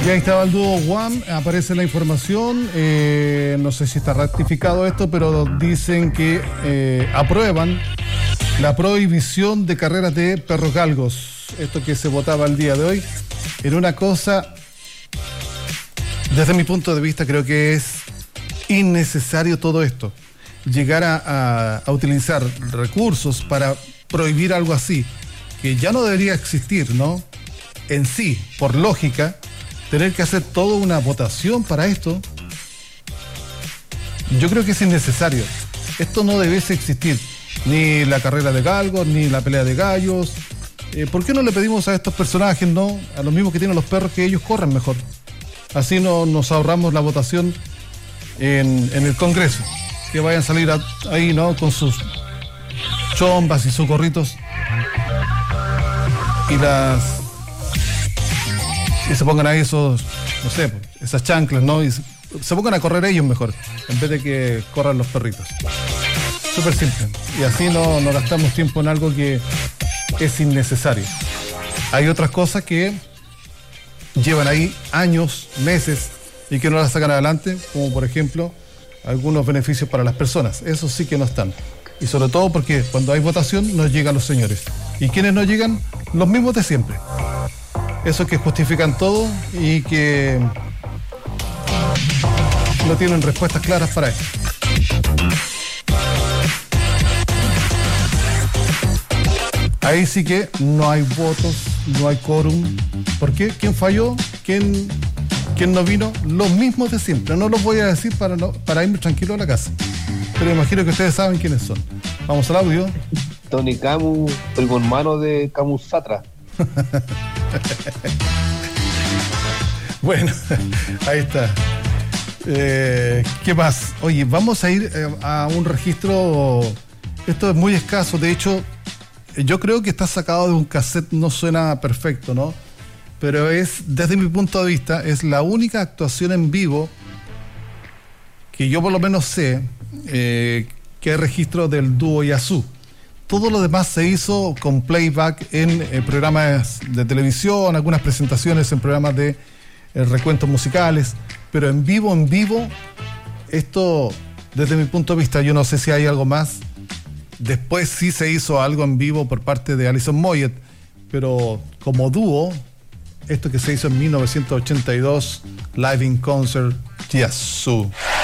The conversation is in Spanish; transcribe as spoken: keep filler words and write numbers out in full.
Y ahí estaba el dúo Wham, aparece la información, eh, no sé si está ratificado esto, pero dicen que eh, aprueban la prohibición de carreras de perros galgos. Esto que se votaba el día de hoy, en una cosa, desde mi punto de vista, creo que es innecesario todo esto. Llegar a, a, a utilizar recursos para prohibir algo así, que ya no debería existir, ¿no? En sí, por lógica, tener que hacer toda una votación para esto, yo creo que es innecesario. Esto no debiese existir, ni la carrera de galgos, ni la pelea de gallos. Eh, ¿Por qué no le pedimos a estos personajes, no, a los mismos que tienen los perros, que ellos corran mejor? Así no nos ahorramos la votación en, en el Congreso. Que vayan a salir a, ahí, ¿no? Con sus chombas y sus gorritos y las y se pongan ahí esos, no sé, esas chanclas, ¿no? Y se, se pongan a correr ellos mejor, en vez de que corran los perritos. Súper simple. Y así no, no gastamos tiempo en algo que es innecesario. Hay otras cosas que llevan ahí años, meses, y que no las sacan adelante, como por ejemplo algunos beneficios para las personas. Eso sí que no están. Y sobre todo porque cuando hay votación no llegan los señores. ¿Y quiénes no llegan? Los mismos de siempre. Esos que justifican todo y que no tienen respuestas claras para esto. Ahí sí que no hay votos, no hay quórum. ¿Por qué? ¿Quién falló? ¿Quién, quién no vino? Los mismos de siempre. No los voy a decir para, no, para irme tranquilo a la casa. Pero imagino que ustedes saben quiénes son. Vamos al audio. Tony Camus, el hermano de Camus Satra. Bueno, ahí está. Eh, ¿Qué más? Oye, vamos a ir eh, a un registro. Esto es muy escaso. De hecho, yo creo que está sacado de un cassette. No suena perfecto, ¿no? Pero es, desde mi punto de vista, es la única actuación en vivo que yo por lo menos sé eh, que hay registro del dúo Yazoo. Todo lo demás se hizo con playback en eh, programas de televisión, algunas presentaciones en programas de eh, recuentos musicales, pero en vivo, en vivo, esto, desde mi punto de vista, yo no sé si hay algo más. Después sí se hizo algo en vivo por parte de Alison Moyet, pero como dúo, esto que se hizo en mil novecientos ochenta y dos, Live in Concert, Yazoo.